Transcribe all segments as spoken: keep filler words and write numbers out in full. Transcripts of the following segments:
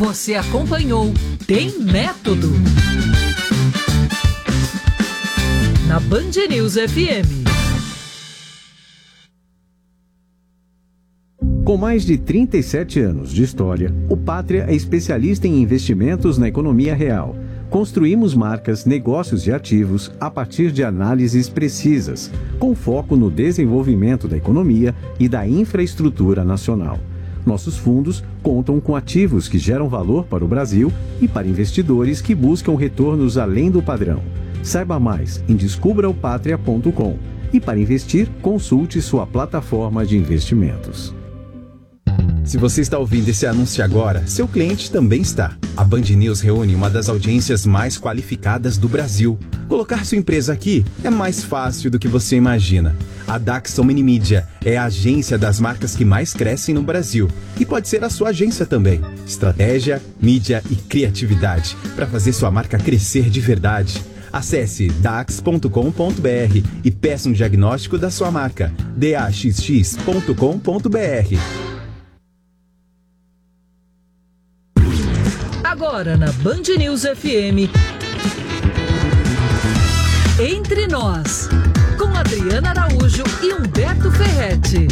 Você acompanhou Tem Método na Band News F M. Com mais de trinta e sete anos de história, o Pátria é especialista em investimentos na economia real. Construímos marcas, negócios e ativos a partir de análises precisas, com foco no desenvolvimento da economia e da infraestrutura nacional. Nossos fundos contam com ativos que geram valor para o Brasil e para investidores que buscam retornos além do padrão. Saiba mais em descubra o patria ponto com e para investir, consulte sua plataforma de investimentos. Se você está ouvindo esse anúncio agora, seu cliente também está. A Band News reúne uma das audiências mais qualificadas do Brasil. Colocar sua empresa aqui é mais fácil do que você imagina. A Daxon Minimídia é a agência das marcas que mais crescem no Brasil e pode ser a sua agência também. Estratégia, mídia e criatividade para fazer sua marca crescer de verdade. Acesse dax ponto com ponto b r e peça um diagnóstico da sua marca. d a x x ponto com ponto b r. Agora na Band News F M, Entre Nós, com Adriana Araújo e Humberto Ferretti.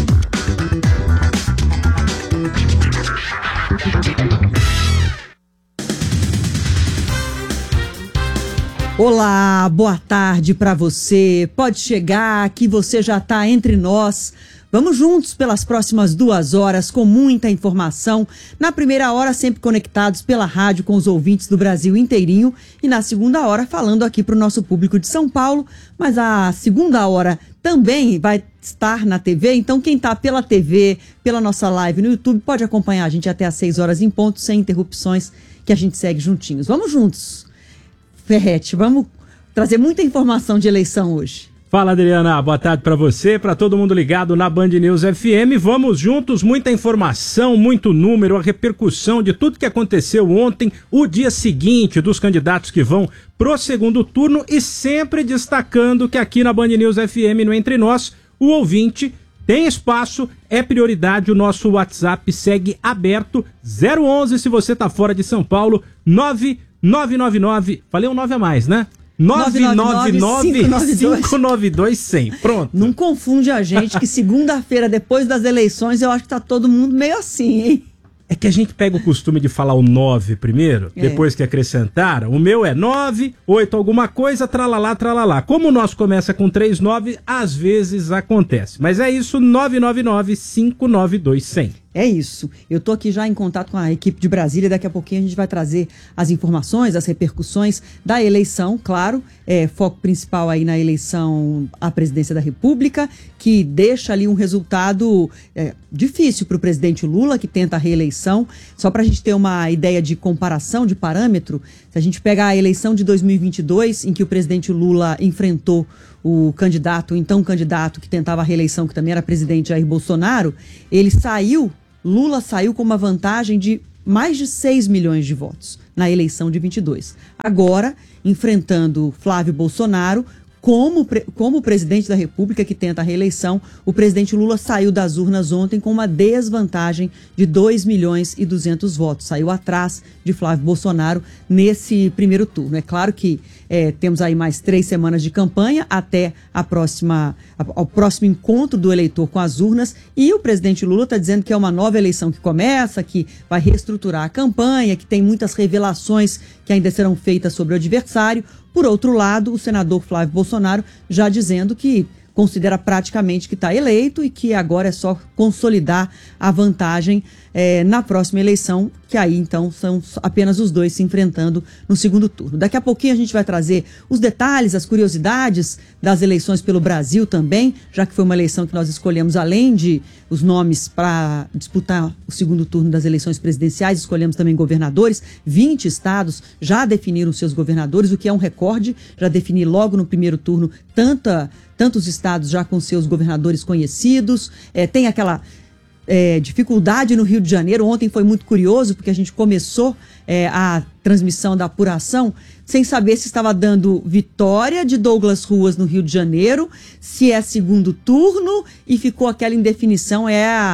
Olá, boa tarde para você. Pode chegar que você já está entre nós. Vamos juntos pelas próximas duas horas com muita informação. Na primeira hora, sempre conectados pela rádio com os ouvintes do Brasil inteirinho. E na segunda hora, falando aqui para o nosso público de São Paulo. Mas a segunda hora também vai estar na T V. Então, quem está pela T V, pela nossa live no YouTube, pode acompanhar a gente até às seis horas em ponto, sem interrupções, que a gente segue juntinhos. Vamos juntos, Ferretti. Vamos trazer muita informação de eleição hoje. Fala, Adriana, boa tarde para você, para todo mundo ligado na Band News F M. Vamos juntos, muita informação, muito número, a repercussão de tudo que aconteceu ontem, o dia seguinte dos candidatos que vão pro segundo turno e sempre destacando que aqui na Band News F M, no Entre Nós, o ouvinte tem espaço, é prioridade, o nosso WhatsApp segue aberto, zero onze se você tá fora de São Paulo, nove nove nove nove, falei um nove a mais, né? nove nove nove, cinco nove dois, zero zero. Pronto. Não confunde a gente que segunda-feira, depois das eleições, eu acho que tá todo mundo meio assim, hein? É que a gente pega o costume de falar o nove primeiro, é. Depois que acrescentaram. O meu é nove, oito alguma coisa, tralalá, tralalá. Como o nosso começa com três nove, às vezes acontece. Mas é isso, nove nove nove, cinco nove dois, zero zero. É isso. Eu tô aqui já em contato com a equipe de Brasília. Daqui a pouquinho a gente vai trazer as informações, as repercussões da eleição, claro. É, foco principal aí na eleição à presidência da República, que deixa ali um resultado é, difícil para o presidente Lula, que tenta a reeleição. Só para a gente ter uma ideia de comparação, de parâmetro, se a gente pegar a eleição de dois mil e vinte e dois, em que o presidente Lula enfrentou o candidato, então candidato que tentava a reeleição, que também era presidente Jair Bolsonaro, ele saiu, Lula saiu com uma vantagem de mais de seis milhões de votos na eleição de vinte e dois. Agora, enfrentando Flávio Bolsonaro, como, como presidente da República que tenta a reeleição, o presidente Lula saiu das urnas ontem com uma desvantagem de dois milhões e duzentos votos. Saiu atrás de Flávio Bolsonaro nesse primeiro turno. É claro que é, temos aí mais três semanas de campanha até a próxima, ao próximo encontro do eleitor com as urnas, e o presidente Lula está dizendo que é uma nova eleição que começa, que vai reestruturar a campanha, que tem muitas revelações que ainda serão feitas sobre o adversário. Por outro lado, o senador Flávio Bolsonaro já dizendo que considera praticamente que está eleito e que agora é só consolidar a vantagem é, na próxima eleição, que aí então são apenas os dois se enfrentando no segundo turno. Daqui a pouquinho a gente vai trazer os detalhes, as curiosidades das eleições pelo Brasil também, já que foi uma eleição que nós escolhemos, além de os nomes para disputar o segundo turno das eleições presidenciais, escolhemos também governadores. vinte estados já definiram seus governadores, o que é um recorde, já definir logo no primeiro turno tanta, tantos estados já com seus governadores conhecidos. É, tem aquela é, dificuldade no Rio de Janeiro. Ontem foi muito curioso, porque a gente começou é, a transmissão da apuração sem saber se estava dando vitória de Douglas Ruas no Rio de Janeiro, se é segundo turno, e ficou aquela indefinição, é a,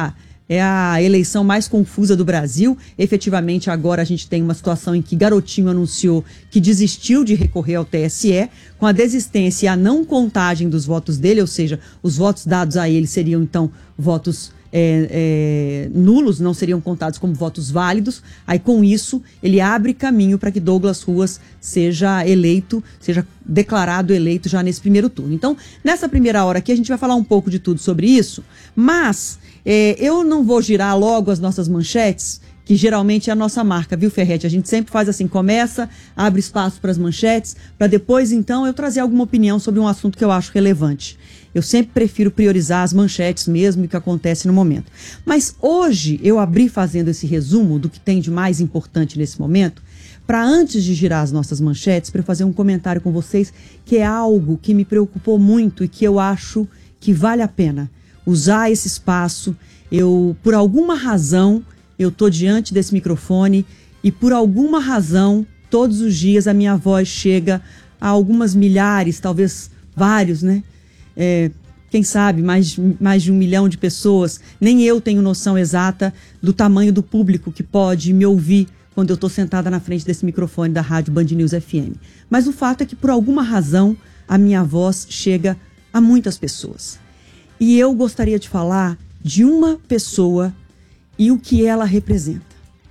É a eleição mais confusa do Brasil. Efetivamente, agora a gente tem uma situação em que Garotinho anunciou que desistiu de recorrer ao T S E, com a desistência e a não contagem dos votos dele, ou seja, os votos dados a ele seriam, então, votos é, é, nulos, não seriam contados como votos válidos. Aí, com isso, ele abre caminho para que Douglas Ruas seja eleito, seja declarado eleito já nesse primeiro turno. Então, nessa primeira hora aqui, a gente vai falar um pouco de tudo sobre isso, mas... É, eu não vou girar logo as nossas manchetes, que geralmente é a nossa marca, viu, Ferretti? A gente sempre faz assim, começa, abre espaço para as manchetes, para depois, então, eu trazer alguma opinião sobre um assunto que eu acho relevante. Eu sempre prefiro priorizar as manchetes mesmo, o que acontece no momento. Mas hoje eu abri fazendo esse resumo do que tem de mais importante nesse momento, para antes de girar as nossas manchetes, para fazer um comentário com vocês, que é algo que me preocupou muito e que eu acho que vale a pena usar esse espaço. Eu, por alguma razão, eu estou diante desse microfone e por alguma razão, todos os dias a minha voz chega a algumas milhares, talvez vários, né? É, quem sabe, mais, mais de um milhão de pessoas. Nem eu tenho noção exata do tamanho do público que pode me ouvir quando eu estou sentada na frente desse microfone da Rádio Band News F M. Mas o fato é que, por alguma razão, a minha voz chega a muitas pessoas. E eu gostaria de falar de uma pessoa e o que ela representa.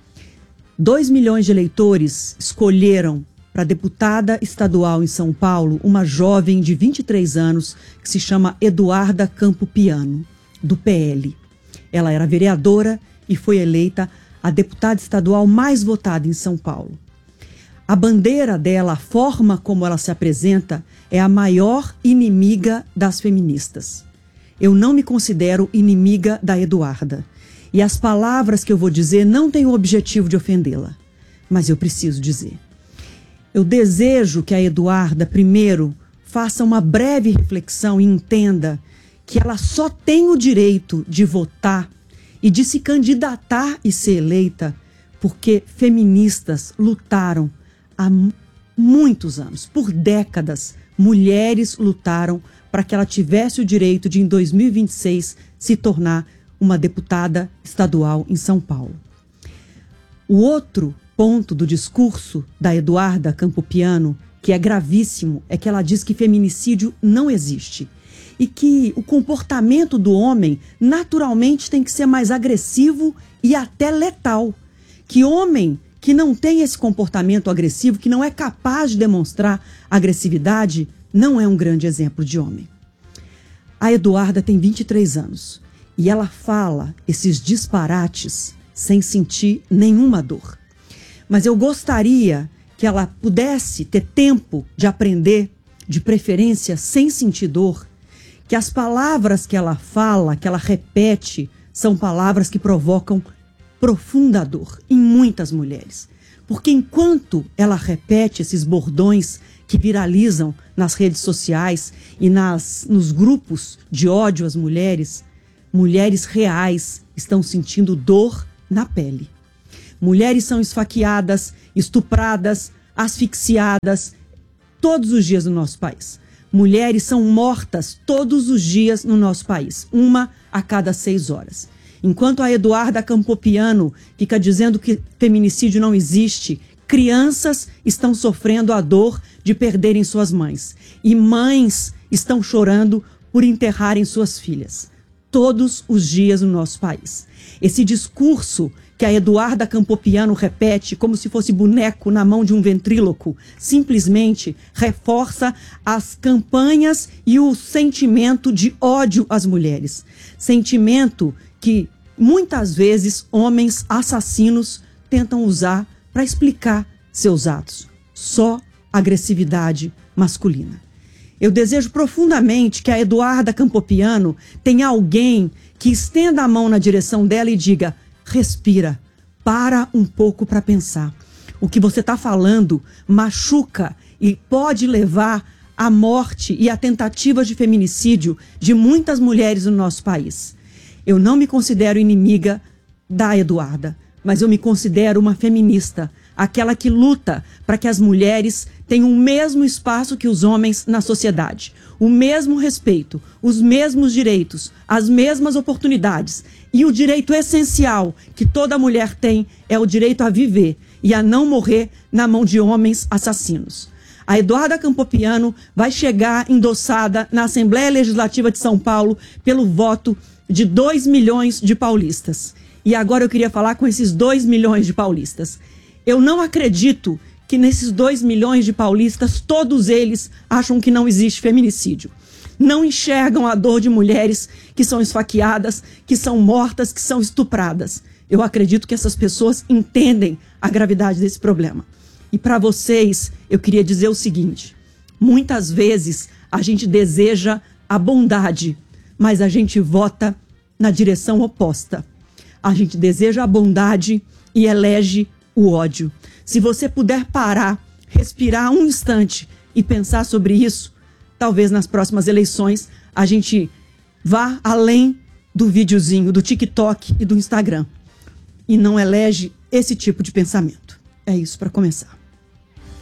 Dois milhões de eleitores escolheram para deputada estadual em São Paulo uma jovem de vinte e três anos que se chama Eduarda Campopiano, do P L. Ela era vereadora e foi eleita a deputada estadual mais votada em São Paulo. A bandeira dela, a forma como ela se apresenta, é a maior inimiga das feministas. Eu não me considero inimiga da Eduarda. E as palavras que eu vou dizer não têm o objetivo de ofendê-la. Mas eu preciso dizer. Eu desejo que a Eduarda, primeiro, faça uma breve reflexão e entenda que ela só tem o direito de votar e de se candidatar e ser eleita porque feministas lutaram há muitos anos, por décadas, mulheres lutaram para que ela tivesse o direito de, em dois mil e vinte e seis, se tornar uma deputada estadual em São Paulo. O outro ponto do discurso da Eduarda Campopiano, que é gravíssimo, é que ela diz que feminicídio não existe e que o comportamento do homem naturalmente tem que ser mais agressivo e até letal. Que homem que não tem esse comportamento agressivo, que não é capaz de demonstrar agressividade, não é um grande exemplo de homem. A Eduarda tem vinte e três anos e ela fala esses disparates sem sentir nenhuma dor. Mas eu gostaria que ela pudesse ter tempo de aprender, de preferência sem sentir dor, que as palavras que ela fala, que ela repete, são palavras que provocam profunda dor em muitas mulheres. Porque enquanto ela repete esses bordões que viralizam nas redes sociais e nas, nos grupos de ódio às mulheres, mulheres reais estão sentindo dor na pele. Mulheres são esfaqueadas, estupradas, asfixiadas todos os dias no nosso país. Mulheres são mortas todos os dias no nosso país, uma a cada seis horas. Enquanto a Eduarda Campopiano fica dizendo que feminicídio não existe, crianças estão sofrendo a dor de perderem suas mães. E mães estão chorando por enterrarem suas filhas. Todos os dias no nosso país. Esse discurso que a Eduarda Campopiano repete como se fosse boneco na mão de um ventríloco, simplesmente reforça as campanhas e o sentimento de ódio às mulheres. Sentimento que muitas vezes homens assassinos tentam usar para explicar seus atos. Só agressividade masculina. Eu desejo profundamente que a Eduarda Campopiano tenha alguém que estenda a mão na direção dela e diga: respira, para um pouco para pensar. O que você está falando machuca e pode levar à morte e a tentativas de feminicídio de muitas mulheres no nosso país. Eu não me considero inimiga da Eduarda, mas eu me considero uma feminista. aquela que luta para que as mulheres tenham o mesmo espaço que os homens na sociedade, o mesmo respeito, os mesmos direitos, as mesmas oportunidades. E o direito essencial que toda mulher tem é o direito a viver e a não morrer na mão de homens assassinos. A Eduarda Campopiano vai chegar endossada na Assembleia Legislativa de São Paulo pelo voto de dois milhões de paulistas. E agora eu queria falar com esses dois milhões de paulistas. Eu não acredito que nesses dois milhões de paulistas, todos eles acham que não existe feminicídio. Não enxergam a dor de mulheres que são esfaqueadas, que são mortas, que são estupradas. Eu acredito que essas pessoas entendem a gravidade desse problema. E para vocês, eu queria dizer o seguinte: muitas vezes a gente deseja a bondade, mas a gente vota na direção oposta. A gente deseja a bondade e elege o ódio. Se você puder parar, respirar um instante e pensar sobre isso, talvez nas próximas eleições a gente vá além do videozinho, do TikTok e do Instagram. E não elege esse tipo de pensamento. É isso para começar.